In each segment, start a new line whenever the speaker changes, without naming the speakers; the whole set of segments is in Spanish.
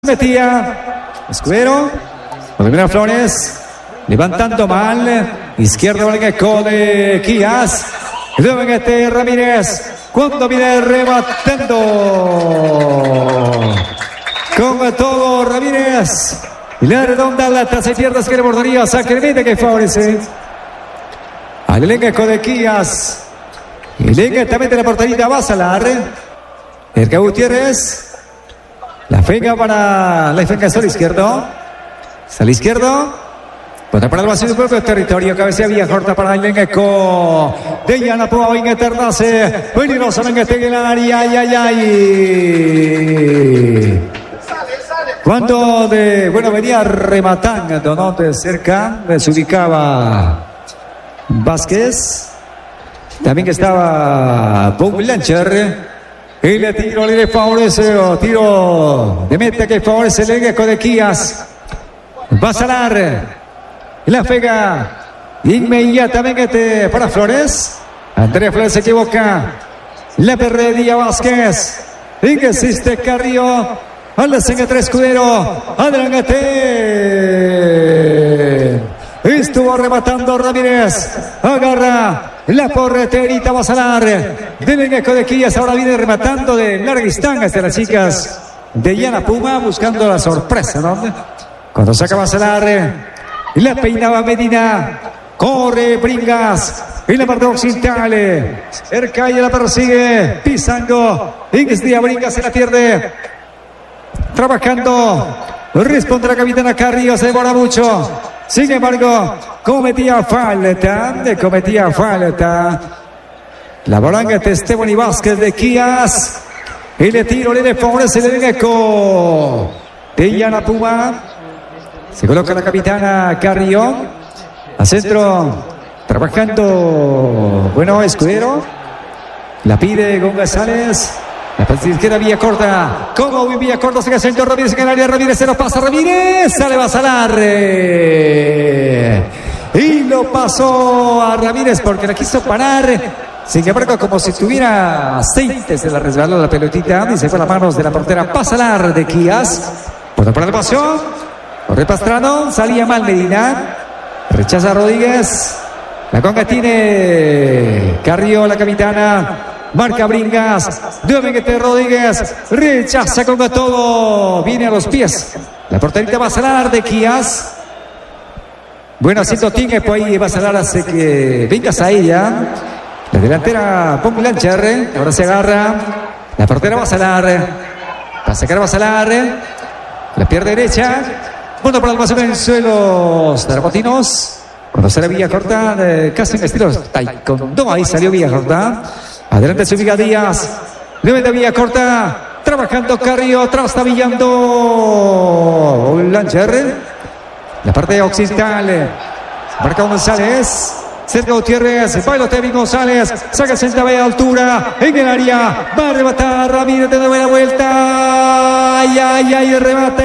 Metía Escudero, Rodrigo Flores, levantando mal, izquierdo Vallejo de Quías, luego Ramírez, cuando viene rematando, con todo Ramírez, y la redonda, la taza y pierdas que le bordaría, Sacramento que favorece al elenco de Quías, y elenco también de la portería Basalar, Erca Gutiérrez. La fega para la defensa al izquierdo. Sale izquierdo. Pone para el vacío del propio territorio. Cabecea vía corta para el eco de Yanapua. Venga Ternase. Peligroso. Venga en el área. Ay. Cuando venía rematando, ¿no? De cerca se ubicaba Vázquez. También que estaba Paul Lancher. El tiro le favorece, tiro de meta que favorece el elenco de Quías. Basalar, la pega inmediatamente para Flores. Andrés Flores se equivoca. La perdía Vázquez. Insiste Carrillo. Al descengue Escudero. Adelante. Estuvo rematando Ramírez. Agarra la porterita Basalar del elenco de Quías. Ahora viene rematando de larga distancia de las chicas de Yanapuma, buscando la sorpresa, ¿no? Cuando saca Basalar, la peinaba Medina. Corre Bringas en la parte occidental. Ercaya la persigue. Pisando. Ingresía Bringas, se la pierde. Trabajando. Responde la capitana Carrillo. Se demora mucho. Sin embargo, cometía falta. La baranga de Esteban y Vázquez de Quías. Y le tiro, le favorece el eco de Yanapuma. Se coloca la capitana Carrillo. A centro, trabajando. Escudero. La pide González. La parte izquierda, vía corta. Como vía corta, se centro Ramírez en el área. Ramírez se lo pasa. Ramírez sale Basalar. Y lo pasó a Ramírez porque la quiso parar. Sin embargo, como si tuviera aceite, se la resbaló la pelotita y se fue a las manos de la portera Basalar de Quías. Por el espacio. Corre Pastrano. Salía mal Medina. Rechaza Rodríguez. La conga tiene Carrillo, la capitana. Marca Bringas. Nuevamente Rodríguez. Rechaza con todo. Viene a los pies. La porterita Basalar de Quías. Bueno, haciendo tingue, pues ahí Basalar hace que vengas a ella. La delantera Paul Lancher. Ahora se agarra. La portera Basalar. Va a sacar Basalar. La pierde derecha. Bueno, para el vacío en suelos tarapotinos. Cuando sale Villa Corta, casi en estilo taekwondo. Ahí salió Villa Corta. Adelante se ubica Díaz. Nueve de Villa Corta. Trabajando Carrillo. Trastabillando Lancher. La parte occidental. Marca González. Cerca Gutiérrez. Bailote González. Saca centro de altura. En el área. Va a rematar Ramírez de nueva vuelta. Ay. Remata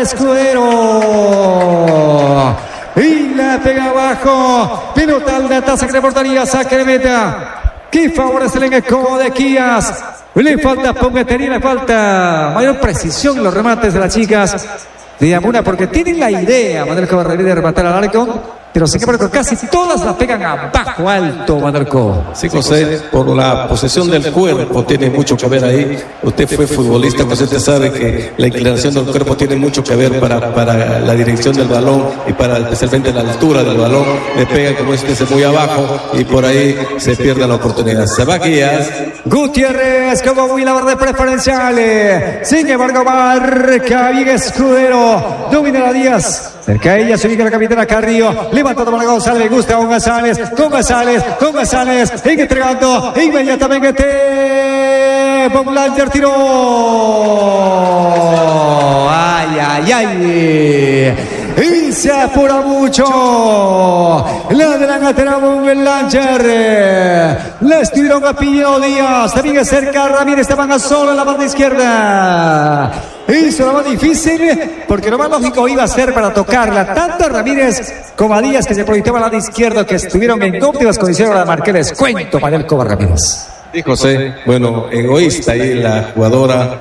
Escudero. Y la pega abajo. Pelota al de taza que le portaría. Saque de meta. Que favorece el elenco de Quías. Le falta puntería, le falta mayor precisión en los remates de las chicas de Yamuna, porque tienen la idea, Manuel Cobarrera, de rematar al arco, pero sin embargo casi todas la pegan abajo, alto, Manuel Co.
Sí, José, por la posesión del cuerpo tiene mucho que ver ahí. Usted fue futbolista, José, usted sabe que la inclinación del cuerpo tiene mucho que ver para la dirección del balón y para especialmente la altura del balón. Le pega como es muy abajo y por ahí se pierde la oportunidad. Se va Quías.
Gutiérrez como muy la barra preferencial. Sin embargo, marca bien Escudero. Domina la Díaz. Cerca de ella se ubica la capitana Carrillo. Levantando para González. Gusta González. Entregando inmediatamente. Bomlander tiró. Ay. Y se apura mucho. La delantera Bomlander. La estuvieron a Piñero Díaz. También cerca Ramírez. Estaban solo en la parte izquierda. Hizo lo más difícil porque lo más lógico iba a ser para tocarla tanto a Ramírez como a Díaz, que se proyectaba al lado izquierdo, que estuvieron en óptimas condiciones para marcar el descuento para el Coba Ramírez.
Sí, José, bueno, egoísta ahí la jugadora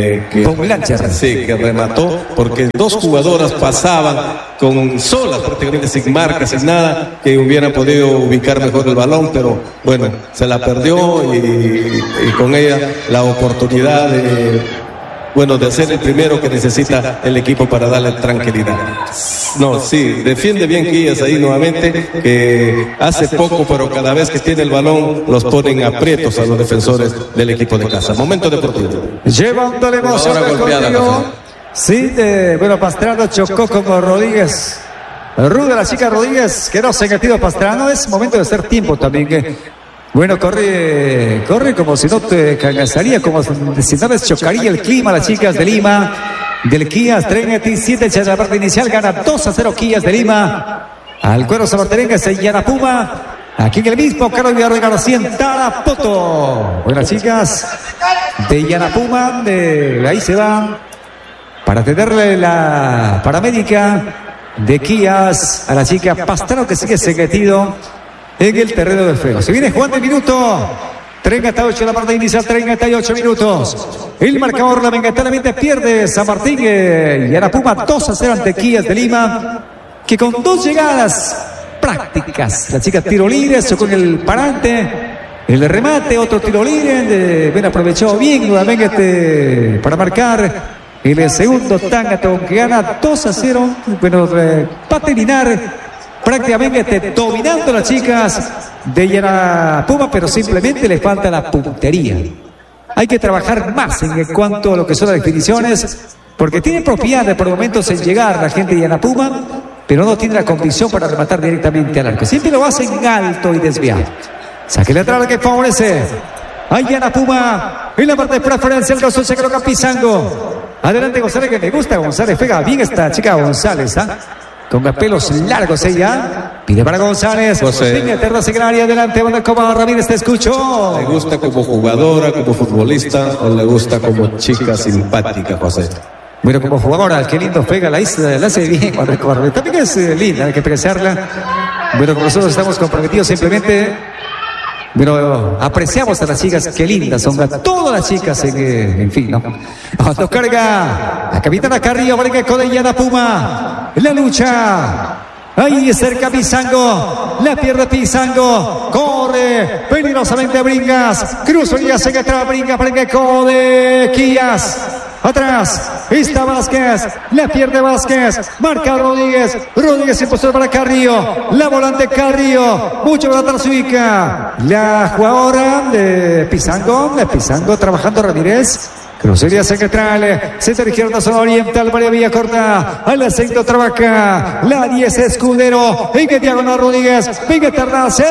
que remató, porque dos jugadoras pasaban con solas, prácticamente sin marca, sin nada, que hubieran podido ubicar mejor el balón, pero bueno, se la perdió y con ella la oportunidad de ser el primero que necesita el equipo para darle tranquilidad. No, sí, defiende bien Quillas ahí nuevamente, que hace poco, pero cada vez que tiene el balón, los ponen aprietos a los defensores del equipo de casa. Momento deportivo.
Llevando la emoción del contigo. Sí, Pastrano chocó con Rodríguez. Ruda la chica Rodríguez, que no se ha metido Pastrano. Es momento de hacer tiempo también. Corre como si no te cagazaría, como si no les chocaría el clima. Las chicas de Lima, del Quillas, 37 ya la parte inicial, gana 2-0 Quillas de Lima. Al cuero samarterengue se Yanapuma. Aquí en el mismo Carlos Villarreal García en Tarapoto. Buenas chicas de Yanapuma, ahí se va para atenderle la paramédica de Quillas a la chica Pastrano, que sigue metido en el terreno del juego. Se viene jugando el minuto 38 la parte inicial, 38 minutos. El marcador lamentablemente pierde San Martín y Yanapuma 2-0 ante Quillas de Lima, que con dos llegadas prácticas, la chica tiro libre, con el parante, el remate, otro tiro libre, aprovechó bien nuevamente para marcar el segundo tangato, que gana 2-0, para terminar prácticamente dominando las chicas de Yanapuma, pero simplemente le falta la puntería. Hay que trabajar más en cuanto a lo que son las definiciones, porque tiene propiedad por momentos en llegar la gente de Yanapuma, pero no tiene la convicción para rematar directamente al arco. Siempre lo hacen alto y desviado. Saque lateral que favorece a Yanapuma en la parte preferencial. González se coloca Pizango. Adelante González, que me gusta González. Pega bien esta chica González, con los pelos largos ella. Pide para González. Línea tercera en el área. Adelante, Coba Ramírez, te escucho.
¿Le gusta como jugadora, como futbolista, o le gusta como chica simpática, José?
Bueno, como jugadora, qué lindo pega, la hace bien. También es linda, hay que apreciarla. Bueno, como nosotros estamos comprometidos simplemente, apreciamos a las chicas, qué lindas son todas las chicas, en fin, ¿no? Cuando carga la capitana Carrillo, Vargas con Yanapuma, la lucha. Ahí cerca Pizango, la pierde Pizango, corre peligrosamente Bringas, cruza y hace que atrás Bringas, de Quillas. Atrás está Vázquez, la pierde Vázquez, marca Rodríguez impulsó para Carrillo, la volante Carrillo, mucho para atrás ubica la jugadora de Pizango, trabajando Ramírez. Crucería central, centro izquierda, zona oriental, María Villacorta, al centro trabaja, la 10 Escudero, en que diagonal Rodríguez, venga Ternace.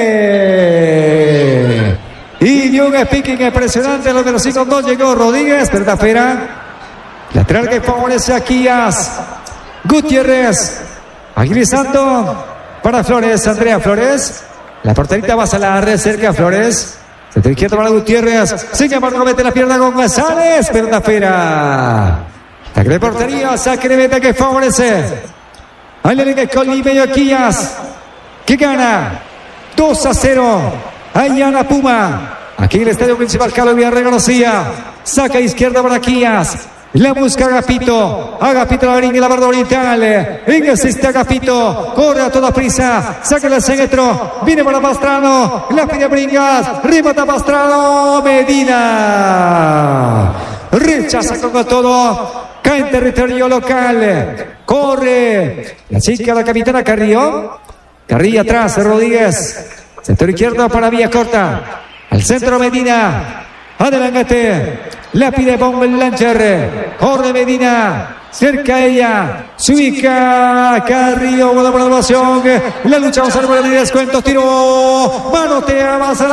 Y dio un speaking impresionante, los de los 5 no llegó Rodríguez, pero fuera. Lateral que favorece a Quillas. Gutiérrez, agilizando para Flores, Andrea Flores. La porterita va a la red cerca a Flores. Centro izquierdo para Gutiérrez. Sin embargo, mete la pierna con González, pero fuera. Saque de portería, saque de meta que favorece. Ahí le viene con y medio a Quillas, que gana 2-0. Ahí Yanapuma. Aquí en el estadio principal, Carlos Villarreal García. Saca izquierda para Quillas. La busca Agapito. Agapito la brinca en la barra oriental. Insiste Agapito. Corre a toda prisa. Saca el centro. Viene para Pastrano. La pide Bringas. Remata Pastrano. Medina. Rechaza con todo. Cae en territorio local. Corre la chica, la capitana Carrillo. Carrillo atrás. Rodríguez. Sector izquierdo para Villacorta. Al centro Medina. Adelante. La pide Bomber Lancher. Corre Medina. Cerca a ella. Se ubica Carrillo. Buena promoción. La lucha va a ser por el descuento. Tiro. Manotea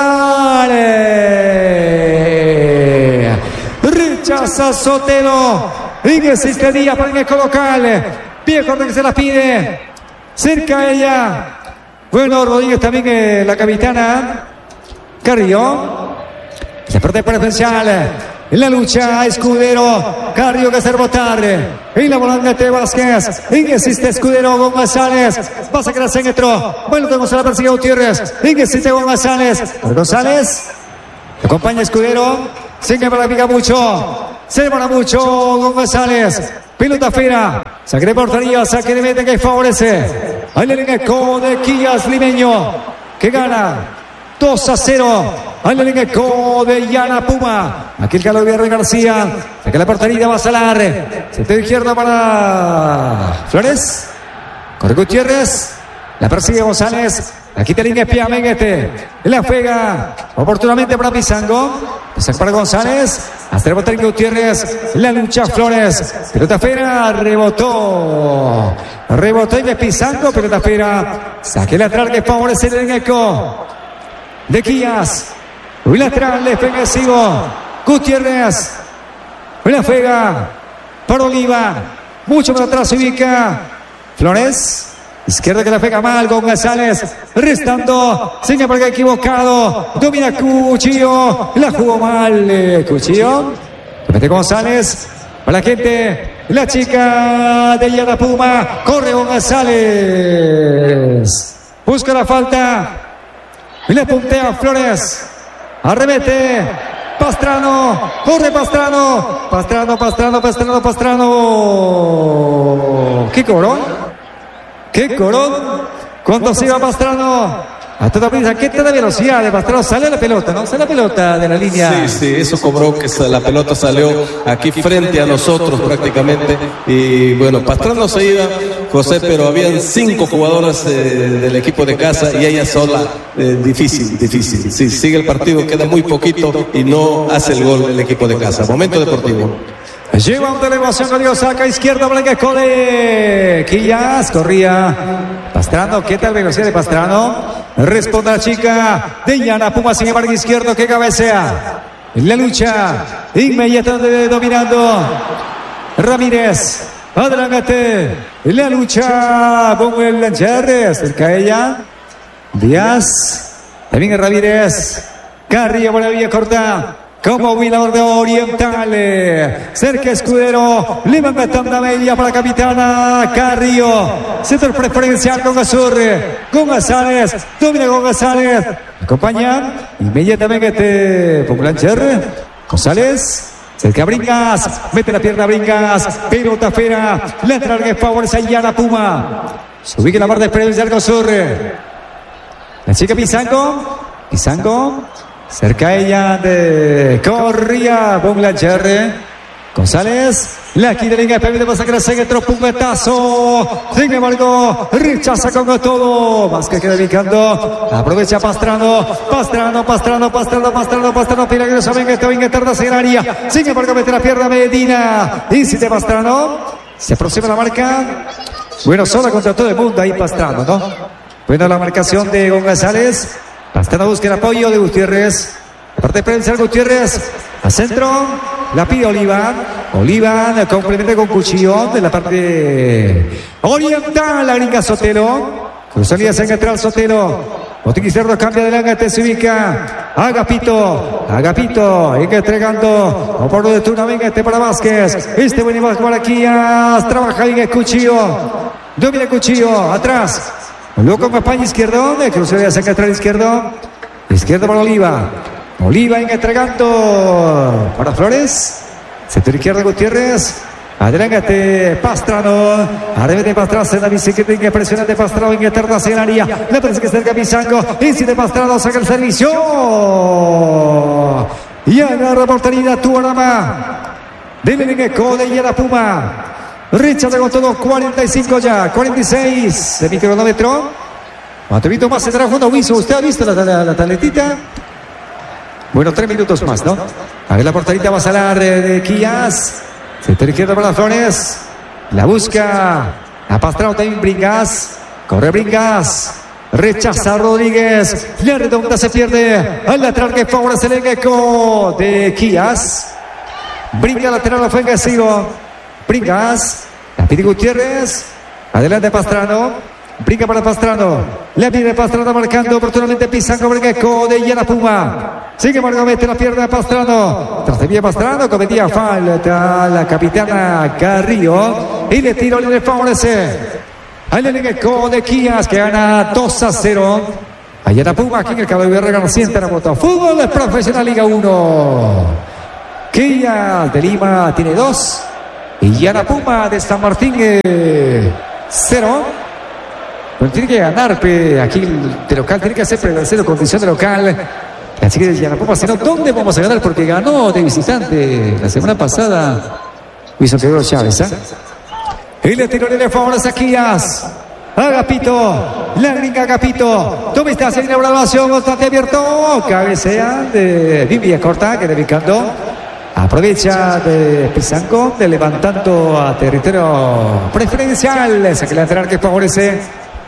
Basalare. Rechaza Sotelo. Insiste Díaz para el local. Villacorta que se la pide. Cerca a ella. Bueno, Rodríguez también, la capitana Carrillo. Se pierde preferencial. En la lucha, Escudero. Carrillo que hace rebotar. En la volante Vázquez. Insiste Escudero con González. Va a sacar al centro. Bueno, tenemos a la persigue Gutiérrez. Insiste con González. González. Acompaña Escudero. Sigue para pica mucho. Se demora mucho con González. Pelota afuera. Saque de portería. Saque de meta que favorece al elenco de Quillas Limeño, que gana 2-0 al elenco de Yana Puma. Aquí el Carlos Villarreal García. Saca la portería. Va a salar. Sector izquierda para Flores. Corre Gutiérrez. La persigue González. Aquí te línea espía Menguete. La pega oportunamente para Pizango. Pizango para González. Hasta el botín Gutiérrez. La lucha Flores. Pelota afuera. Rebotó. Rebotó y de Pizango. Pelota afuera. Saque lateral que favorece el elenco de Quillas. Un lateral defensivo. Gutiérrez. La pega para Oliva. Mucho para atrás se ubica Flores. Izquierda que la pega mal con González. Restando. Seña porque ha equivocado. Domina Cuchillo. La jugó mal Cuchillo. Se mete González. Para la gente. La chica de Yana Puma. Corre González. Busca la falta. Y le puntea Flores. Arremete. Pastrano. Corre Pastrano. Pastrano. ¿Qué cobró? ¡Qué corón! Cuando se iba Pastrano. A toda prisa. ¿Qué tal la velocidad de Pastrano? Sale la pelota, ¿no? Sale la pelota de la línea.
Sí, eso cobró que la pelota salió aquí frente a nosotros prácticamente. Y bueno, Pastrano se iba, José, pero habían 5 jugadoras del equipo de casa y ella sola. Difícil. Sí, sigue el partido, queda muy poquito y no hace el gol el equipo de casa. Momento deportivo.
Lleva un elevación con Dios, saca izquierda, Blanca Cole. Quillas, corría Pastrano. ¿Qué tal velocidad de Pastrano? Responde la chica de Yana Puma, sin embargo izquierdo que cabecea. En la lucha, inmediatamente dominando Ramírez. Adelante, en la lucha con el Lancher, cerca de ella. Díaz, también Ramírez. Carrillo por la vía corta. Como Vilador de Oriental, cerca Escudero, le manda tanda media para la capitana Carrillo, centro preferencial con Azur, con González, domina con González, acompaña inmediatamente con Blancher, González, cerca Bringas, mete la pierna Bringas, pelota afuera, lateral que favorece a Yana Puma, se ubica en la parte preferencial con Azur, la chica Pizango, cerca ella de Corría, Blancher, González, la quita de permite pasar a otro puñetazo, sin embargo, rechaza con todo, más que queda ubicando, aprovecha Pastrano, peligrosamente, venga tercera, sin embargo, mete la pierna Medina, incide Pastrano, se aproxima la marca, bueno, sola contra todo el mundo ahí Pastrano, ¿no? Bueno, la marcación de González. Pastrano busca el apoyo de Gutiérrez. La parte de prensa Gutiérrez. A centro. La pide Oliva. Complementa con Cuchillo. De la parte oriental. La gringa Sotelo. Cruzaría se encuentra el Sotelo. Botín izquierdo cambia de langa. Se ubica. Agapito. Entregando. Por de turno. Venga para Vázquez. Buen para aquí. Trabaja bien Cuchillo. Domina Cuchillo. Atrás. Luego con España izquierdo, de crucería saca atrás izquierdo para Oliva entregando para Flores, sector izquierdo Gutiérrez, adelante Pastrano, arremete Pastrano, en la bicicleta impresionante Pastrano, en eterna en área, le parece que cerca Pizango, incide Pastrano, saca el servicio, y agarra portería Tuarama, del elenco de Yana Puma. Rechaza con todo, 45 ya, 46 de mi cronómetro. Matevito más se trajo una Wiso. ¿Usted ha visto la tabletita? Bueno, 3 minutos más, ¿no? A ver la porterita va a salir de Quillas. Sector izquierdo para Flores. La busca. A Pastrano también Bringas. Corre Bringas. Rechaza Rodríguez. La redonda se pierde. Al lateral que favorece el elenco de Quillas. Brinca lateral a ofensivo. Bringas, la pide Gutiérrez, adelante Pastrano, brinca para Pastrano, le pide Pastrano marcando oportunamente Pizango, Brinqueco de Yana Puma, sigue marcando, mete la pierna de Pastrano, tras de Pastrano, cometía falta la capitana Carrillo, y le tiro, le favorece al elenco de Quillas que gana 2-0 a Yanapuma, aquí en el Caballo Regal, sienta la moto. Fútbol profesional Liga 1. Quillas de Lima tiene 2. Y Yanapuma de San Martín 0. Pero tiene que ganar aquí de local, tiene que hacer prevalecer condición de local. Así que Yanapuma, si no, ¿dónde vamos a ganar? Porque ganó de visitante la semana pasada. Hizo Pedro Chávez, ¿eh? Y le tiró de favor a Quillas. Agapito, la gringa Agapito. ¿Dónde está? Se viene la evaluación, bastante abierto. Cabecea de Vivi Corta, que de Vicando. Aprovecha de Pizanco, de levantando a territorio preferencial. Saque lateral que favorece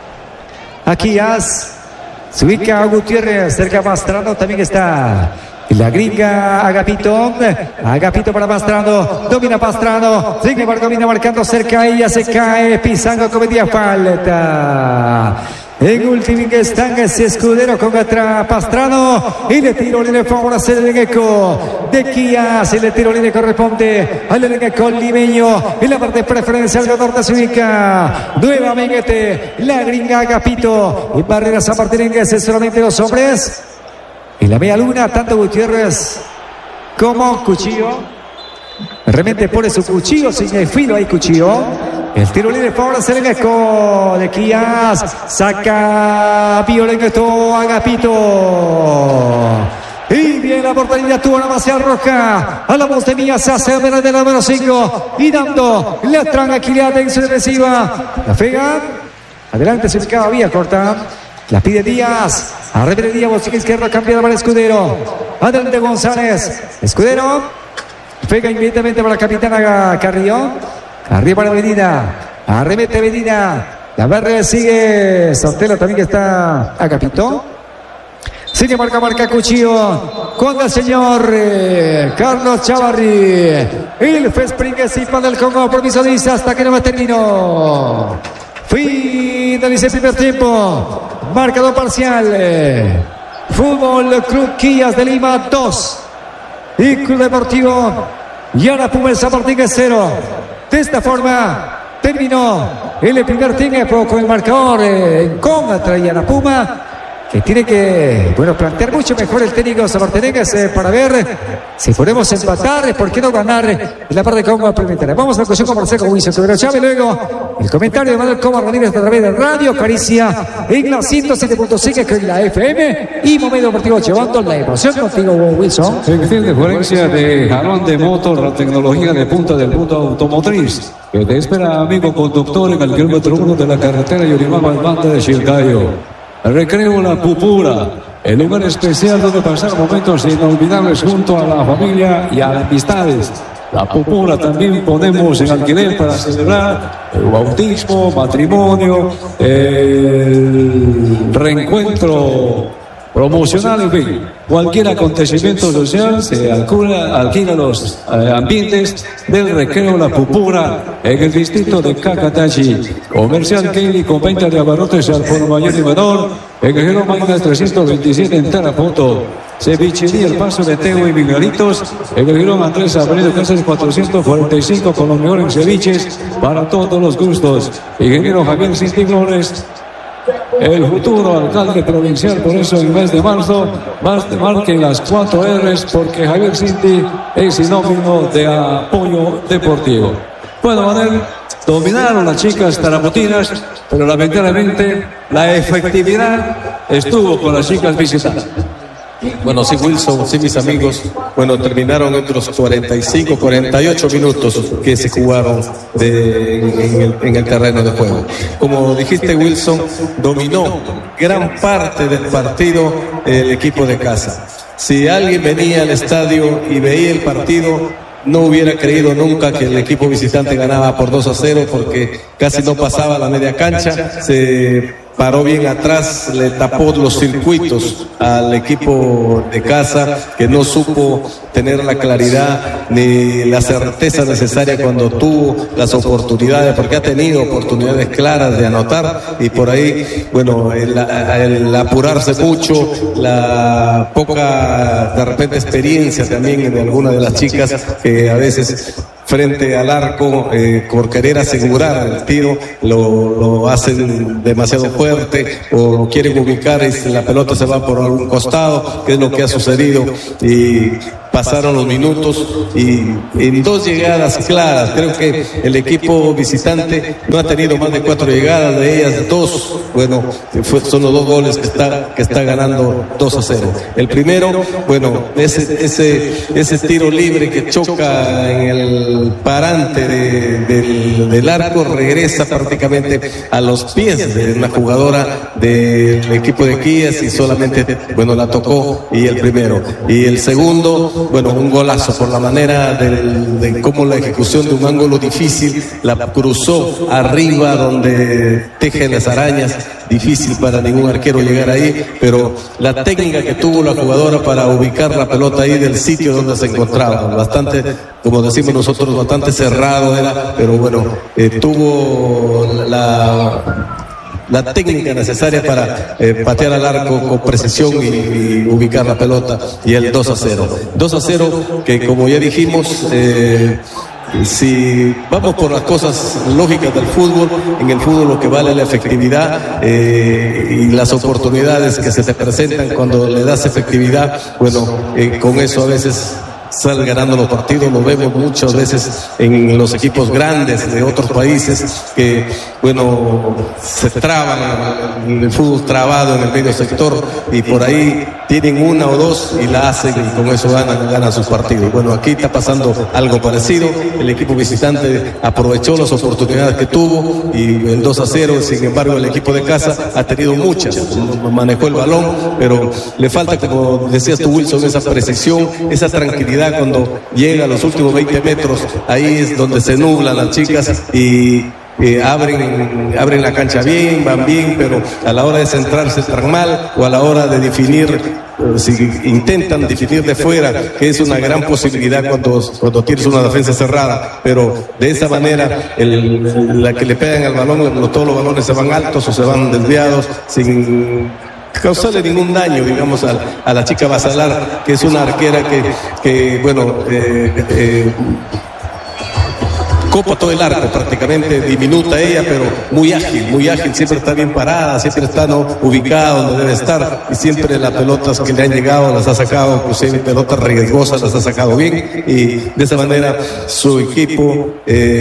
a Quillas. Se ubica a Gutiérrez, cerca Pastrano. También está la gringa Agapito. Agapito para Pastrano. Domina Pastrano. Sigue domina marcando cerca. Ella se cae. Pizanco cometía falta. En última instancia ese Escudero con atrás Pastrano. Y le tiro le favorece el eco de Quillas. Y le tiro le corresponde al eco limeño. En la parte preferencial de norte se ubica nuevamente la gringa Agapito. Y barrera San Martinense, solamente 2 hombres. En la media luna, tanto Gutiérrez como Cuchillo. Realmente pone su cuchillo, sin el filo hay Cuchillo. El tiro libre favorece el eco de Quillas. Saca Violento Agapito. Y bien la portería tuvo la Marcial Roja. A la voz de Mía se hace de la número 5. Y dando la tranquilidad en su defensiva. La Fega. Adelante se ubicaba Vía Corta. La pide Díaz. Arriba de Díaz, bolsillo izquierdo, cambiado para Escudero. Adelante González. Escudero. Pega inmediatamente para la capitana Carrillo. Arriba para Medina. Arremete Medina. La verde sigue. Sotelo también que está Agapito. Sigue marca Cuchillo. Con el señor Carlos Chavarri. El Fespring para el Congo. Permiso dice hasta que no me terminó. Finaliza el primer tiempo. Marcador parcial. Fútbol Club Quillas de Lima 2. Y Club Deportivo Yanapuma San Martín 0. De esta forma terminó el primer tiempo con el marcador en contra de Yanapuma, que tiene que plantear mucho mejor el técnico samartinense para ver si podemos empatar, por qué no ganar en la parte de Congo Primera. Vamos a la cuestión comercial con Wilson Pedro Chávez, luego el comentario de Manuel Coma Rodríguez a través de Radio Caricia en la 107.5 que es la FM y Momento Deportivo llevando la emoción contigo, Wilson.
Sección de Florencia de Jalón de Motor, la tecnología de punta del mundo automotriz, que te espera, amigo conductor, en el kilómetro 1 de la carretera Yorimama al banda de Chilcayo. Recreo La Pupura, el lugar especial donde pasar momentos inolvidables junto a la familia y a las amistades. La Pupura también ponemos en alquiler para celebrar el bautismo, matrimonio, el reencuentro promocional, en fin, cualquier acontecimiento social se alquila los ambientes del Recreo La Pupura en el distrito de Cacatachi. Comercial Kelly con venta de abarrotes al por mayor y menor en el Giro Máquinas 327 en Tarapoto. Cevichería El Paso de Teo y Miguelitos en el Girón Andrés Avenida Casas 445 con los mejores ceviches para todos los gustos. Ingeniero Javier Cinti Flores, el futuro alcalde provincial, por eso en el mes de marzo marquen las 4 R's porque Javier Cinti es sinónimo de apoyo deportivo. Bueno, Manuel, dominaron las chicas taramotinas, pero lamentablemente la efectividad estuvo con las chicas visitantes.
Bueno, sí, Wilson, sí, mis amigos. Bueno, terminaron otros 45, 48 minutos que se jugaron en el terreno de juego. Como dijiste, Wilson, dominó gran parte del partido el equipo de casa. Si alguien venía al estadio y veía el partido, no hubiera creído nunca que el equipo visitante ganaba por 2-0 porque casi no pasaba la media cancha, se paró bien atrás, le tapó los circuitos al equipo de casa que no supo tener la claridad ni la certeza necesaria cuando tuvo las oportunidades, porque ha tenido oportunidades claras de anotar y por ahí, bueno, el apurarse mucho, la poca de repente experiencia también de algunas de las chicas que a veces frente al arco, por querer asegurar el tiro, lo hacen demasiado fuerte o lo quieren ubicar y la pelota se va por algún costado, que es lo que ha sucedido. Y pasaron los minutos y en 2 llegadas claras, creo que el equipo visitante no ha tenido más de 4 llegadas, de ellas 2, bueno, son los 2 goles que está ganando 2-0. El primero, bueno, ese tiro libre que choca en el parante del arco, regresa prácticamente a los pies de una jugadora del equipo de Quillas y solamente, bueno, la tocó, y el primero. Y el segundo, bueno, un golazo por la manera de cómo la ejecución de un ángulo difícil la cruzó arriba donde tejen las arañas, difícil para ningún arquero llegar ahí, pero la técnica que tuvo la jugadora para ubicar la pelota ahí del sitio donde se encontraba, bastante, como decimos nosotros, bastante cerrado era, pero bueno, tuvo la técnica necesaria para patear al arco con precisión y ubicar la pelota, y el 2-0. 2-0 que, como ya dijimos, si vamos por las cosas lógicas del fútbol, en el fútbol lo que vale es la efectividad y las oportunidades que se te presentan cuando le das efectividad, bueno, con eso a veces salen ganando los partidos. Lo vemos muchas veces en los equipos grandes de otros países que, bueno, se traban, el fútbol trabado en el medio sector, y por ahí tienen 1 o 2 y la hacen, y con eso ganan sus partidos. Bueno, aquí está pasando algo parecido. El equipo visitante aprovechó las oportunidades que tuvo y el 2-0, sin embargo el equipo de casa ha tenido muchas, manejó el balón, pero le falta, como decías tú, Wilson, esa precisión, esa tranquilidad cuando llega a los últimos 20 metros. Ahí es donde se nublan las chicas y abren la cancha bien, van bien, pero a la hora de centrarse están mal, o a la hora de definir, si intentan definir de fuera, que es una gran posibilidad cuando tienes una defensa cerrada, pero de esa manera la que le pegan al balón, todos los balones se van altos o se van desviados sin causarle ningún daño, digamos, a la chica Basalar, que es una arquera que bueno, copa todo el arco prácticamente, diminuta ella, pero muy ágil, siempre está bien parada, siempre está ubicada donde debe estar, y siempre las pelotas que le han llegado las ha sacado, inclusive pelotas riesgosas las ha sacado bien, y de esa manera su equipo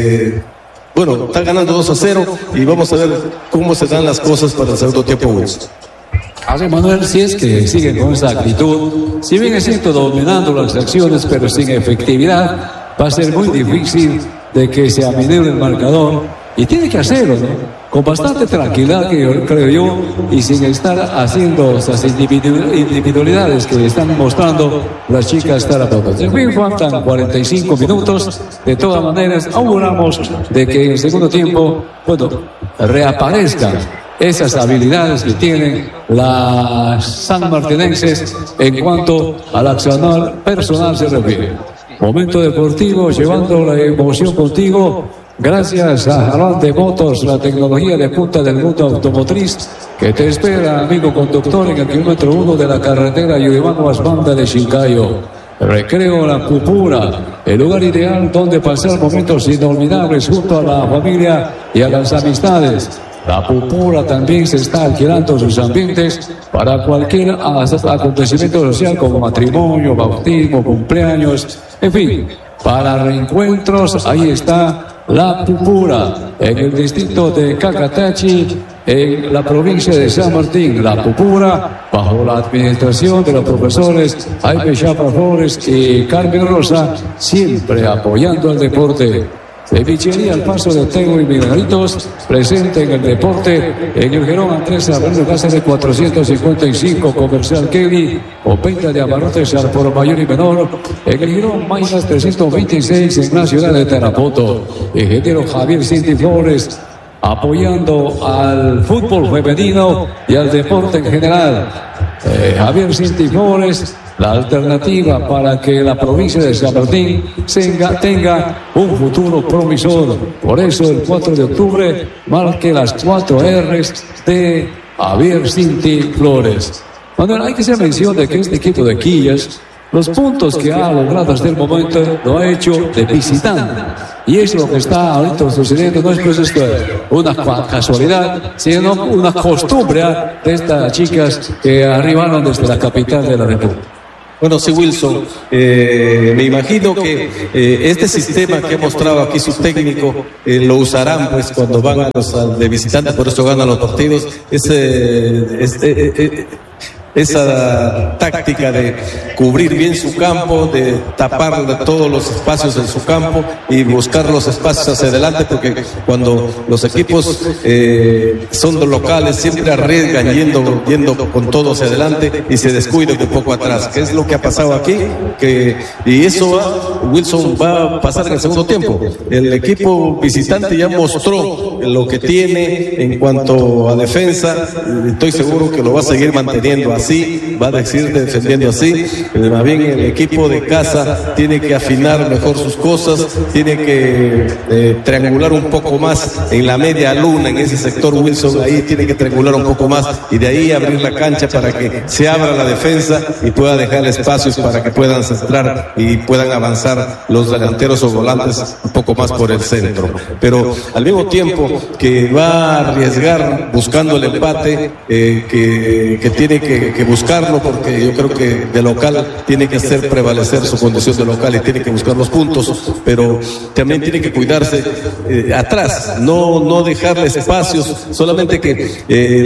bueno, está ganando 2-0, y vamos a ver cómo se dan las cosas para el segundo tiempo, Wilson.
Así, Manuel, si es que siguen con esa actitud, si bien es cierto dominando las acciones pero sin efectividad, va a ser muy difícil de que se aminore el marcador, y tiene que hacerlo, ¿no? Con bastante tranquilidad, creo yo, y sin estar haciendo esas individualidades que están mostrando las chicas tarapotas. En fin, faltan 45 minutos. De todas maneras, auguramos de que en el segundo tiempo, bueno, reaparezcan esas habilidades que tienen las sanmartinenses en cuanto al accionar personal se refiere. Momento deportivo, llevando la emoción contigo, gracias a Jalante Motors, la tecnología de punta del mundo automotriz, que te espera, amigo conductor, en el kilómetro 1 de la carretera Yuribano-Asbanda de Chiclayo. Recreo La Pupura, el lugar ideal donde pasar momentos inolvidables junto a la familia y a las amistades. La Pupura también se está alquilando sus ambientes para cualquier acontecimiento social como matrimonio, bautismo, cumpleaños, en fin, para reencuentros. Ahí está La Pupura, en el distrito de Cacatachi, en la provincia de San Martín. La Pupura, bajo la administración de los profesores Jaime Chapa Flores y Carmen Rosa, siempre apoyando al deporte. Cevichería al paso de Tego y Mineralitos, presente en el deporte, en el Gerón Andrés Abreu Cáceres 455, Comercial Kelly, o venta de abarrotes al por mayor y menor, en el Gerón Maynas 326, en la ciudad de Tarapoto. Ingeniero Javier Cinti Flores, apoyando al fútbol femenino y al deporte en general. Javier Cinti Flores, la alternativa para que la provincia de San Martín tenga un futuro promisor. Por eso el 4 de octubre marque las 4 R's de Javier Cinti Flores. Manuel, hay que hacer mención de que este equipo de Quillas Los puntos que ha logrado hasta el momento lo ha hecho de visitante. Y eso lo que está ahorita sucediendo no es pues esto una casualidad, sino una costumbre de estas chicas que arribaron desde la capital de la República.
Bueno, sí, Wilson, me imagino que este sistema que ha mostrado aquí su técnico lo usarán pues cuando van a los de visitantes, por eso ganan los partidos. Esa táctica de cubrir bien su campo, de tapar todos los espacios en su campo y buscar los espacios hacia adelante, porque cuando los equipos son de locales siempre arriesgan yendo con todo hacia adelante y se descuidan un poco atrás, que es lo que ha pasado aquí, y eso Wilson va a pasar en el segundo tiempo. El equipo visitante ya mostró lo que tiene en cuanto a defensa, estoy seguro que lo va a seguir manteniendo así, va a seguir defendiendo así. Más bien el equipo de casa tiene que afinar mejor sus cosas, tiene que triangular un poco más en la media luna, en ese sector Wilson, ahí tiene que triangular un poco más y de ahí abrir la cancha para que se abra la defensa y pueda dejar espacios para que puedan centrar y puedan avanzar los delanteros o volantes un poco más por el centro. Pero al mismo tiempo que va a arriesgar buscando el empate, que tiene que buscarlo, porque yo creo que de local tiene que hacer prevalecer su condición de local y tiene que buscar los puntos, pero también tiene que cuidarse atrás, no dejarle espacios, solamente que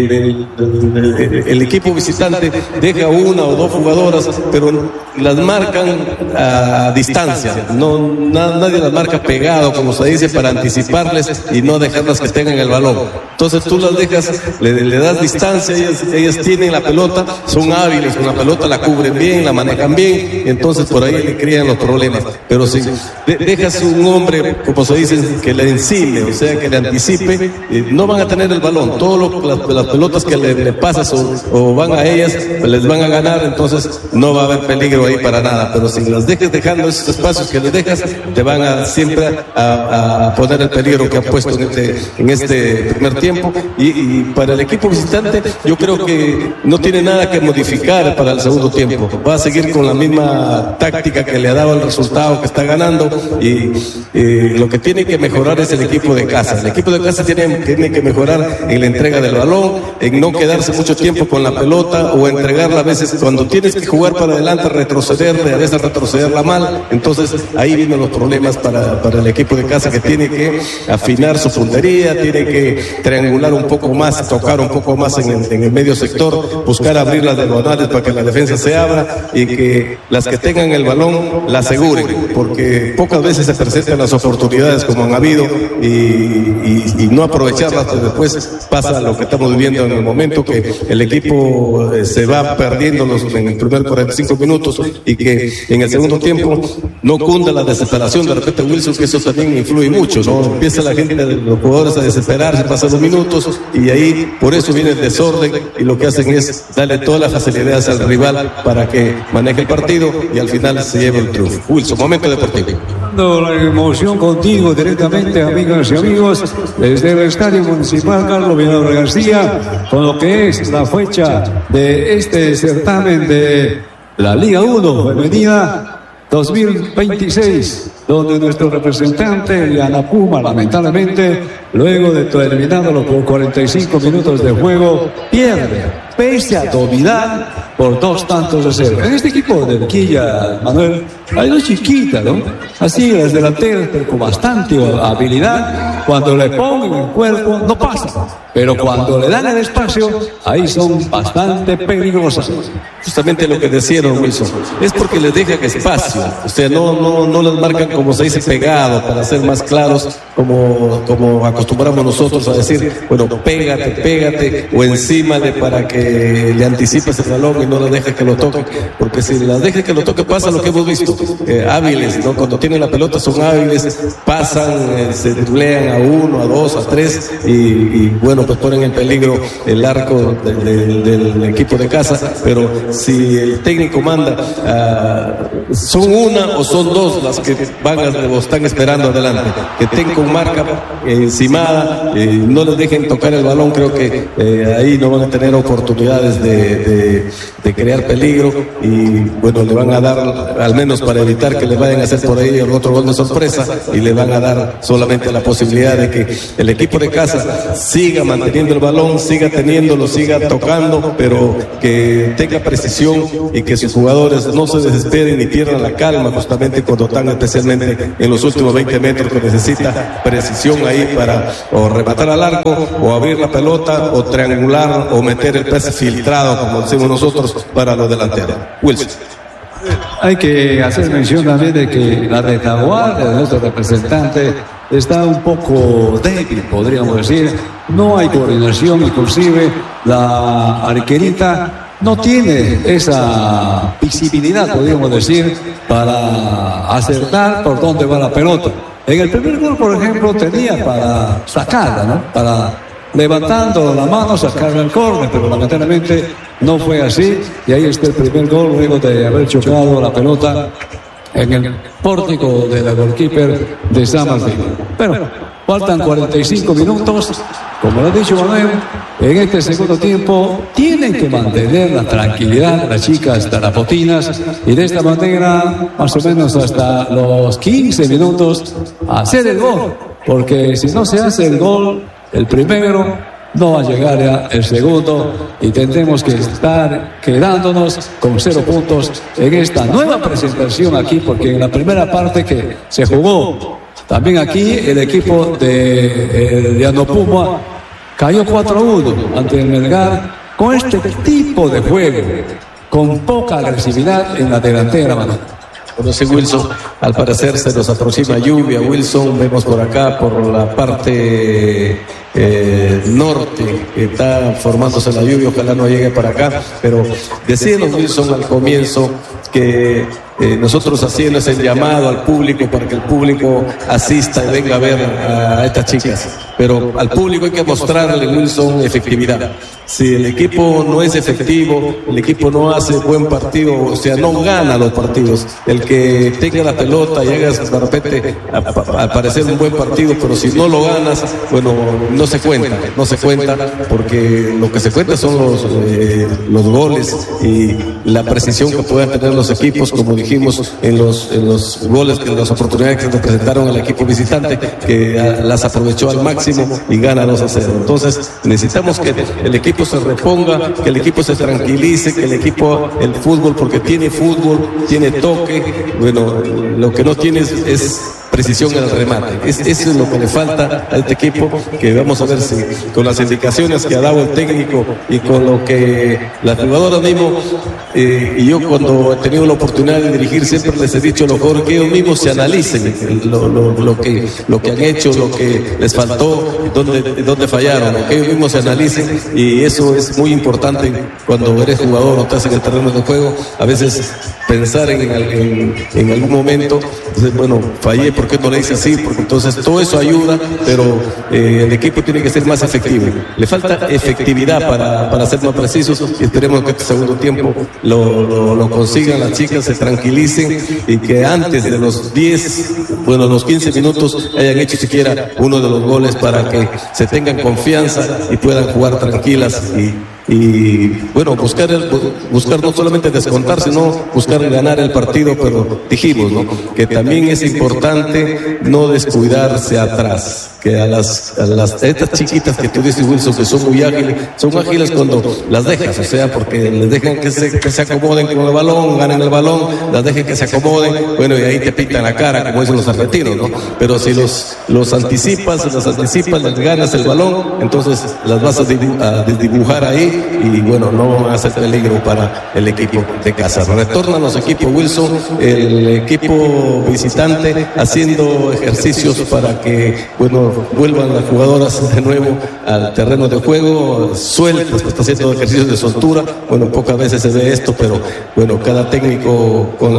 el equipo visitante deja una o dos jugadoras, pero las marcan a distancia, nadie las marca pegado, como se dice, para anticiparles y no dejarlas que tengan el balón. Entonces tú las dejas, le das distancia, ellas tienen la pelota, son hábiles con la pelota, la cubren bien, la manejan bien, entonces por ahí le crean los problemas. Pero si dejas un hombre, como se dice, que le encime, o sea, que le anticipe, no van a tener el balón. Todas las pelotas que le pasas o van a ellas, les van a ganar, entonces no va a haber peligro ahí para nada. Pero si las dejas dejando esos espacios que les dejas, te van a siempre a poner el peligro que han puesto en este primer tiempo. Y para el equipo visitante, yo creo que no tiene nada que modificar para el segundo tiempo. Va a seguir con la misma táctica que le ha dado el resultado que está ganando, y lo que tiene que mejorar es el equipo de casa. El equipo de casa tiene que mejorar en la entrega del balón, en no quedarse mucho tiempo con la pelota o entregarla a veces cuando tienes que jugar para adelante, retrocederle, a veces retrocederla mal. Entonces ahí vienen los problemas para el equipo de casa, que tiene que afinar su puntería, tiene que triangular un poco más, tocar un poco más en el medio sector, buscar abrir las diagonales para que la defensa se abra y que las que tengan el balón la aseguren, porque pocas veces se presentan las oportunidades como han habido y no aprovecharlas, pues después pasa lo que estamos viviendo en el momento, que el equipo se va perdiendo en el primer 45 minutos y que en el segundo tiempo no cunda la desesperación. De repente, Wilson, que eso también influye mucho, ¿no? Empieza la gente, los jugadores, a desesperarse, pasan los minutos y ahí por eso viene el desorden y lo que hacen es darle todas las facilidades al rival para que maneje el partido y al final se lleve el triunfo. Wilson, momento deportivo.
La emoción contigo directamente, amigas y amigos, desde el Estadio Municipal Carlos Villanueva García, con lo que es la fecha de este certamen de la Liga 1 Femenina 2026, donde nuestro representante, Liana Puma, lamentablemente, luego de terminado los 45 minutos de juego, pierde, pese a dominar por 2-0. En este equipo de Quilla, Manuel, hay dos chiquitas, ¿no? Así, las delanteras, pero con bastante habilidad. Cuando le ponen el cuerpo, no pasa. Pero cuando le dan el espacio, ahí son bastante peligrosas.
Justamente lo que decían, Wilson, es porque les dejan espacio. O sea, no les marcan, como se dice, pegado, para ser más claros, como acostumbramos nosotros a decir, bueno, pégate, o encímale para que le anticipes el balón y no le dejes que lo toque. Porque si las dejas que lo toque, pasa lo que hemos visto. Hábiles, ¿no? Cuando tienen la pelota son hábiles, pasan, se driblean a 1, a 2, a 3 y bueno, pues ponen en peligro el arco del equipo de casa. Pero si el técnico manda, son una o son dos las que van o están esperando adelante, que estén con marca encimada, no les dejen tocar el balón, creo que ahí no van a tener oportunidad oportunidades de crear peligro y bueno, le van a dar, al menos para evitar que le vayan a hacer por ahí otro gol de sorpresa, y le van a dar solamente la posibilidad de que el equipo de casa siga manteniendo el balón, siga teniéndolo, siga tocando, pero que tenga precisión y que sus jugadores no se desesperen ni pierdan la calma justamente cuando están especialmente en los últimos 20 metros, que necesita precisión ahí para o rematar al arco o abrir la pelota o triangular o meter el pase filtrado, como decimos nosotros, para los delanteros. Wilson.
Hay que hacer mención también de que la retaguardia de nuestro representante está un poco débil, podríamos decir. No hay coordinación, inclusive la arquerita no tiene esa visibilidad, podríamos decir, para acertar por dónde va la pelota. En el primer gol, por ejemplo, tenía para sacarla, ¿no? Para levantando la mano, sacarla al córner, pero lamentablemente no fue así. Y ahí está el primer gol, luego de haber chocado la pelota en el pórtico de la goalkeeper de San Martín. Pero faltan 45 minutos. Como lo ha dicho Manuel, en este segundo tiempo tienen que mantener la tranquilidad las chicas tarapotinas, y de esta manera, más o menos hasta los 15 minutos, hacer el gol. Porque si no se hace el gol, el primero, no va a llegar ya el segundo, y tendremos que estar quedándonos con 0 puntos en esta nueva presentación aquí, porque en la primera parte que se jugó también aquí, el equipo de Anopuma cayó 4-1 ante el Melgar con este tipo de juego, con poca agresividad en la delantera, Manuel.
Bueno, sí, Wilson, al parecer se nos aproxima lluvia, Wilson, vemos por acá, por la parte norte, que está formándose la lluvia, ojalá no llegue para acá, pero decíamos, Wilson, al comienzo que nosotros haciendo el llamado al público para que el público asista y venga a ver a estas chicas, pero al público hay que mostrarle, Wilson, efectividad. Si el equipo no es efectivo, el equipo no hace buen partido, o sea, no gana los partidos. El que tenga la pelota y hagas de repente al parecer un buen partido, pero si no lo ganas, bueno, no se cuenta, porque lo que se cuenta son los goles y la precisión que puedan tener los equipos, como dijimos en los goles, que las oportunidades que representaron al equipo visitante, que las aprovechó al máximo y gana 2-0. Entonces necesitamos que el equipo se reponga, que el equipo se tranquilice, que el equipo, el fútbol, porque tiene fútbol, tiene toque, bueno, lo que no tiene es precisión en el remate. Eso es lo que le falta a este equipo, que vamos a ver si con las indicaciones que ha dado el técnico y con lo que las jugadoras mismos, y yo cuando he tenido la oportunidad de dirigir siempre les he dicho lo mejor que ellos mismos se analicen lo que han hecho, lo que les faltó, dónde fallaron, que ellos mismos se analicen, y eso es muy importante cuando eres jugador o estás en el terreno de juego. A veces pensar en algún momento, entonces, bueno, fallé, ¿por qué no le hice así? Porque entonces todo eso ayuda, pero el equipo tiene que ser más efectivo. Le falta efectividad para ser más precisos, y esperemos que este segundo tiempo lo consigan las chicas, se tranquilicen, y que antes de los 15 minutos hayan hecho siquiera uno de los goles para que se tengan confianza y puedan jugar tranquilas y bueno, buscar no solamente descontar, sino buscar ganar el partido. Pero dijimos, ¿no?, que también es importante no descuidarse atrás, que a estas chiquitas que tú dices, Wilson, que son muy ágiles, son ágiles cuando las dejas, o sea, porque les dejan que se acomoden con el balón, ganen el balón, las dejen que se acomoden, bueno, y ahí te pintan la cara, como dicen los argentinos, ¿no? Pero si los anticipas, les ganas el balón, entonces las vas a desdibujar ahí, y bueno, no va a ser peligro para el equipo de casa. Retornan los equipos, Wilson, el equipo visitante haciendo ejercicios para que, bueno, vuelvan las jugadoras de nuevo al terreno de juego, sueltas, está haciendo ejercicios de soltura. Bueno, pocas veces se ve esto, pero bueno, cada técnico con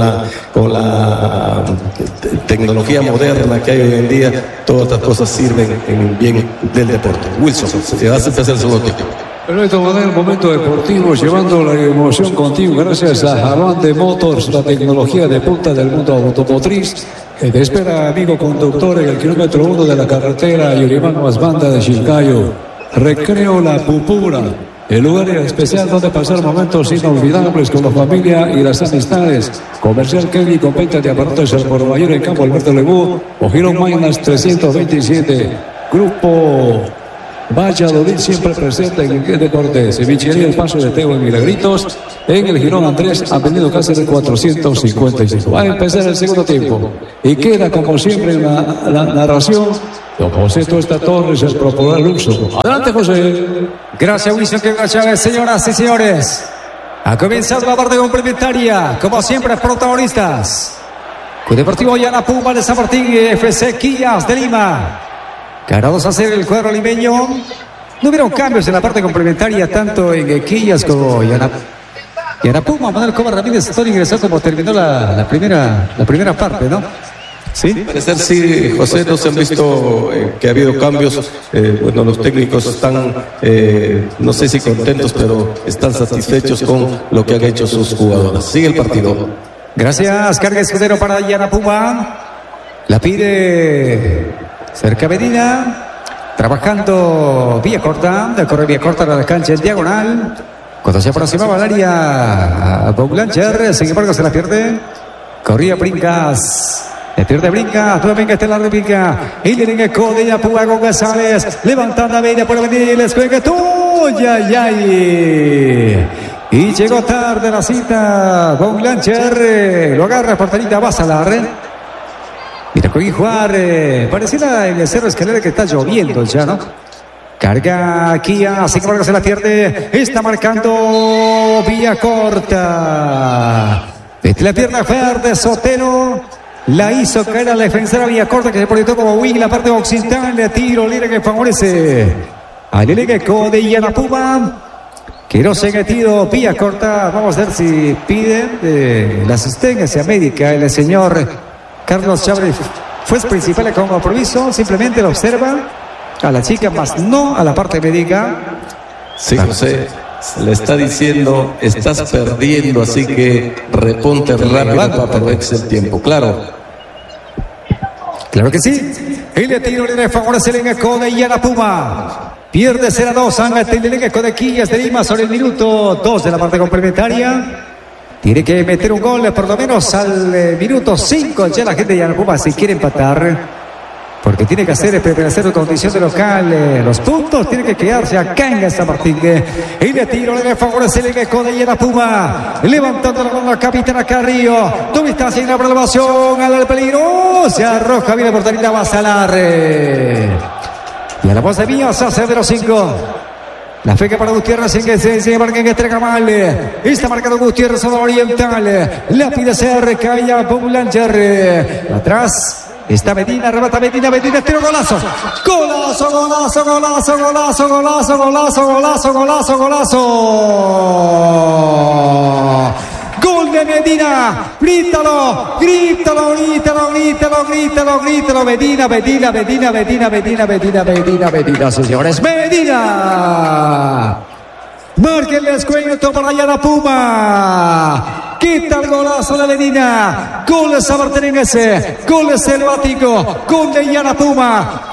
la tecnología moderna que hay hoy en día, todas estas cosas sirven en bien del deporte. Wilson, se va a empezar el segundo tiempo.
Perfecto, Manuel, momento deportivo, llevando la emoción contigo, gracias a Javante Motors, la tecnología de punta del mundo automotriz, que te espera, amigo conductor, en el kilómetro 1 de la carretera Yurimán Masbanda de Chilcayo. Recreo La Pupura, el lugar especial donde pasar momentos inolvidables con la familia y las amistades. Comercial Kelly con venta de aparatos al por mayor en Campo Alberto Lebú, Ojiro Maynas 327, Grupo Valladolid siempre presente en el deporte. Cevichería El Paso de Teo en Milagritos, en el Girón Andrés, Avenida Cáceres 455. Va a empezar el segundo tiempo y queda como siempre en la narración don José Tuesta Torres, el popular Luxo. Adelante, José.
Gracias, Wilson, que gracias, señoras y señores. Ha comenzado la parte complementaria, como siempre, protagonistas. Club Deportivo Yana Puma de San Martín, FC Quillas de Lima. Ganados a hacer el cuadro limeño. No hubieron cambios en la parte complementaria, tanto en Quillas como Yana Puma. Manuel Coba Ramírez está ingresando como terminó la primera parte, ¿no?
Sí, parecer sí, José, no se han visto que ha habido cambios. Bueno, los técnicos están, no sé si contentos, pero están satisfechos con lo que han hecho sus jugadores. Sigue el partido.
Gracias, carga escudero para Yana Puma. La pide cerca Medina. Trabajando vía corta, corre vía corta a la cancha en diagonal. Cuando se aproximaba al área a Boulanger, sin embargo se la pierde. Corría Brincas. Le pierde Brinca, nuevamente está la Brinca. Y le llega de Yana Puma con González. Levantando a media por venir. Les juega tuya, y llegó tarde la cita. Boulanger lo agarra porterita Basalar. Mira con jugar. Pareciera en el Cerro Escalera que está lloviendo ya, ¿no? Carga Kia, sin embargo se la pierde. Está marcando vía corta. Desde la pierna verde Sotero. La hizo caer a la defensora vía corta que se proyectó como wing la parte occidental. Le tiro libre que favorece al elenco de Yana Puma. Que no se ha metido vía corta. Vamos a ver si piden la asistencia médica el señor Carlos Chávez. Fue principal con compromiso. Simplemente lo observa a la chica, más no a la parte médica.
Sí, José. Le está diciendo, estás perdiendo, así que reponte rápido para aprovechar el tiempo. Claro
que sí. Y le tiro le favorece el elenco de Yana Puma. Pierde 0-2 ante el elenco de Quillas de Lima sobre el minuto 2 de la parte complementaria. Tiene que meter un gol por lo menos al minuto 5 ya la gente de Yana Puma si quiere empatar. Porque tiene que hacer prevalecer condición de local. Los puntos tienen que quedarse acá en San Martín. Y le tiro le favorece el elenco de Yana Puma. Levantando la mano la capitana Carrillo. Tuviste haciendo la prolongación al peligro. Se arroja bien la portería Basalar. Y a la voz de Mías hace 0-5. La feca para Gutiérrez en que se marca en entrega mal. Está marcado Gutiérrez a la oriental. La pide cerca y a Boulanger. Atrás. Está Medina, arrebata Medina, tiro golazo. Golazo. Gol de Medina. Grítalo. Medina, señores. Medina. Marca el descuento para Yana Puma. Quita el golazo de Medina. Gol de samartinense. Gol de selvático. Gol de Yana Puma.